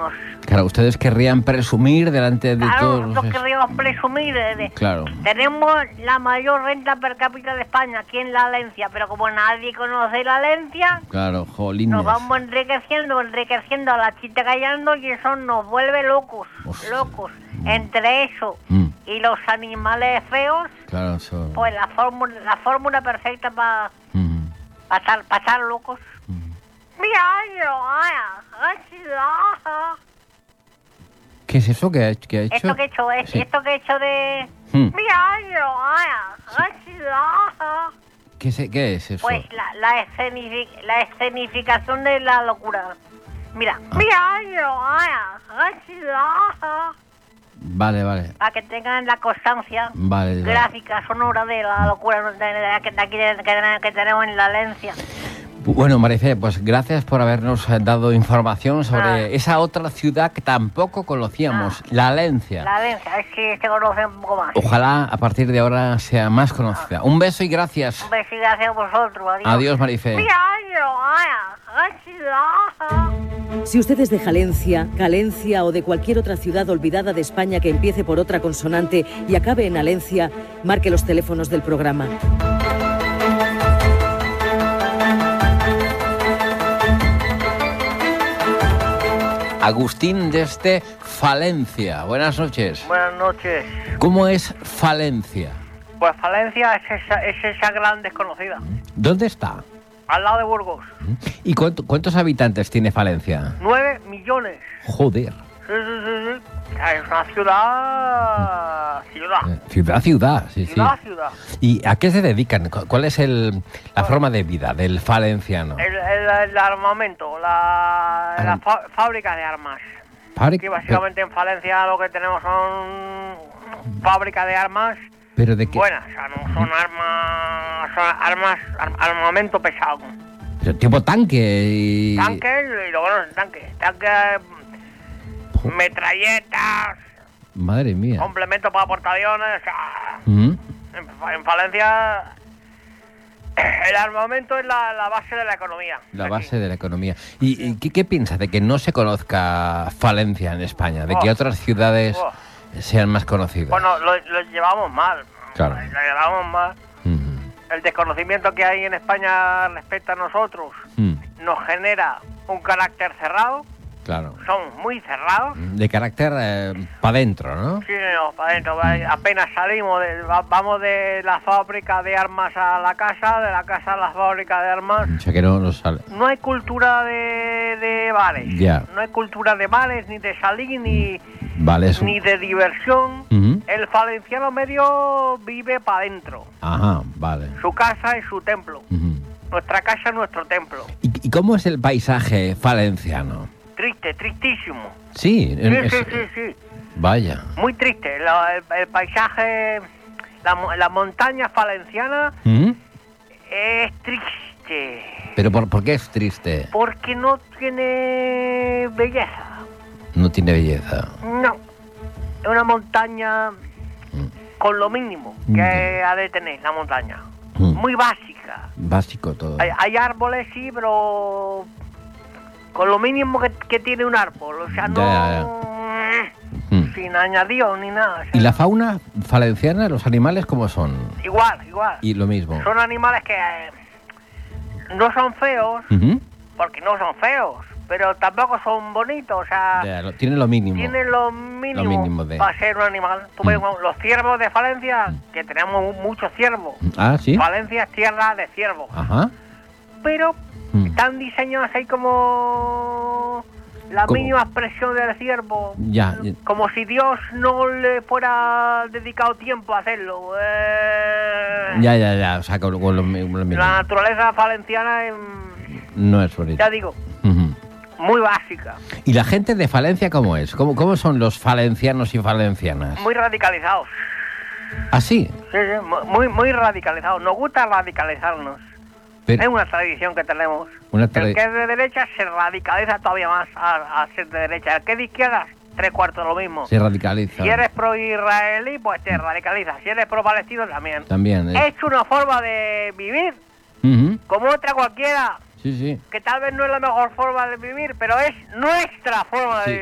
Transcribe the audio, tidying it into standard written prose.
valencianos. Claro, ustedes querrían presumir delante de Claro, todos. nosotros querríamos presumir Claro. Tenemos la mayor renta per cápita de España aquí en la Alencia, pero como nadie conoce la Alencia, Claro, jolines. nos vamos enriqueciendo a la chita callando y eso nos vuelve locos, Hostia. locos. Entre eso y los animales feos, Claro, eso. pues la fórmula perfecta para estar locos. Mira, ¿Qué es eso que ha hecho? esto que he hecho es Sí. esto que he hecho de ¿Qué es eso? pues la escenificación de la locura. Mira, Vale. para que tengan la constancia Vale. gráfica, sonora de la locura que tenemos en la Alencia. Bueno, Marifé, pues gracias por habernos dado información sobre esa otra ciudad que tampoco conocíamos, la Alencia. La Alencia, es que se conoce un poco más. Ojalá a partir de ahora sea más conocida. Un beso y gracias. Un beso y gracias a vosotros. Adiós. Adiós, Marifé. Si usted es de Jalencia, Calencia o de cualquier otra ciudad olvidada de España que empiece por otra consonante y acabe en Alencia, marque los teléfonos del programa. Agustín desde Falencia. Buenas noches. Buenas noches. ¿Cómo es Falencia? Pues Falencia es esa gran desconocida. ¿Dónde está? Al lado de Burgos. ¿Y cuántos habitantes tiene Falencia? 9 millones. Joder. Sí. Es una ciudad. Ciudad, sí. Ciudad. ¿Y a qué se dedican? ¿Cuál es la forma de vida del valenciano? El armamento, la fábrica de armas. Aquí básicamente en Valencia lo que tenemos son fábricas de armas. ¿Pero de qué? Buenas, o sea, no son armas, armamento pesado. Pero tipo tanque y... Tanques y lo bueno es tanques, metralletas, Madre mía. complementos para portaaviones, o sea, ¿Mm? en Valencia el armamento es la base de la economía. La aquí. base de la economía. ¿Y qué piensas de que no se conozca Falencia en España? ¿De que otras ciudades sean más conocidas? Bueno, lo llevamos mal. Claro. Lo llevamos mal. El desconocimiento que hay en España respecto a nosotros nos genera un carácter cerrado. Claro. Somos muy cerrados. De carácter para adentro, ¿no? Sí, no, para adentro. Apenas salimos, vamos de la fábrica de armas a la casa, de la casa a la fábrica de armas. O sea que no sale. No hay cultura de bares. Ya. No hay cultura de bares, ni de salir, ni de diversión. El valenciano medio vive para adentro. Ajá, vale. Su casa es su templo. Nuestra casa es nuestro templo. ¿Y cómo es el paisaje valenciano? Triste, tristísimo. Sí. Sí. Vaya. Muy triste. El paisaje, la montaña valenciana es triste. ¿Pero por qué es triste? Porque no tiene belleza. No tiene belleza. No. Es una montaña con lo mínimo que ha de tener la montaña. Muy básica. Básico todo. Hay árboles, sí, pero con lo mínimo que tiene un árbol. O sea, sin añadido ni nada. O sea, ¿Y la fauna valenciana, los animales cómo son? Igual. Y lo mismo. Son animales que no son feos, porque no son feos, pero tampoco son bonitos, o sea... Tienen lo mínimo. Tienen lo mínimo para ser un animal. Tú ves los ciervos de Valencia, que tenemos muchos ciervos. Ah, ¿sí? Valencia es tierra de ciervos. Ajá. Pero están diseñados ahí como... La mínima expresión del ciervo. Ya. Como si Dios no le fuera dedicado tiempo a hacerlo. Ya. O sea, con lo mínimo. La naturaleza valenciana no es bonita. ya digo, muy básica. ¿Y la gente de Valencia cómo es? ¿Cómo son los valencianos y valencianas? Muy radicalizados. ¿Ah, sí? Sí, muy radicalizados. Nos gusta radicalizarnos. Pero, es una tradición que tenemos. El que es de derecha se radicaliza todavía más a ser de derecha. El que es de izquierda, 3/4 lo mismo. Se radicaliza. Si eres pro-israelí, pues te radicalizas. Si eres pro-palestino, también. También. Es una forma de vivir, como otra cualquiera. Sí. Que tal vez no es la mejor forma de vivir, pero es nuestra forma de vivir.